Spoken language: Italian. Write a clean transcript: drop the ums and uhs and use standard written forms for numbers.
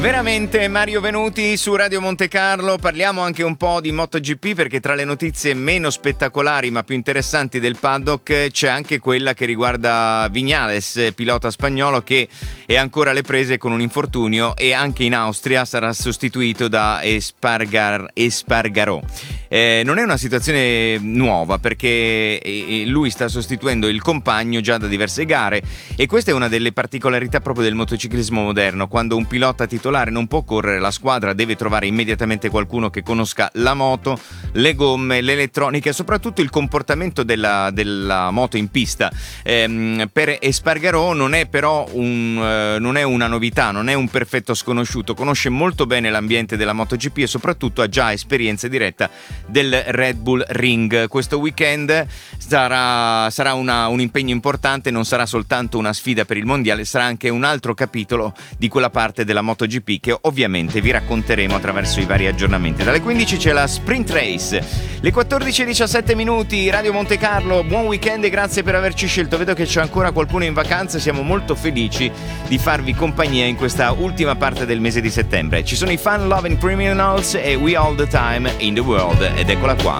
Veramente Mario Venuti su Radio Monte Carlo. Parliamo anche un po' di MotoGP, perché tra le notizie meno spettacolari ma più interessanti del paddock c'è anche quella che riguarda Viñales, pilota spagnolo che è ancora alle prese con un infortunio e anche in Austria sarà sostituito da Espargaró. Non è una situazione nuova, perché lui sta sostituendo il compagno già da diverse gare, e questa è una delle particolarità proprio del motociclismo moderno. Quando un pilota titolare non può correre, la squadra deve trovare immediatamente qualcuno che conosca la moto, le gomme, l'elettronica e soprattutto il comportamento della moto in pista. Per Espargaró non è però non è una novità, non è un perfetto sconosciuto, conosce molto bene l'ambiente della MotoGP e soprattutto ha già esperienza diretta del Red Bull Ring. Questo weekend sarà un impegno importante, non sarà soltanto una sfida per il mondiale, sarà anche un altro capitolo di quella parte della MotoGP che ovviamente vi racconteremo attraverso i vari aggiornamenti. Dalle 15 c'è la Sprint Race, le 14:17 minuti, Radio Monte Carlo, buon weekend e grazie per averci scelto. Vedo che c'è ancora qualcuno in vacanza, siamo molto felici di farvi compagnia in questa ultima parte del mese di settembre. Ci sono i Fun Loving Criminals e We All The Time In The World, ed eccola qua.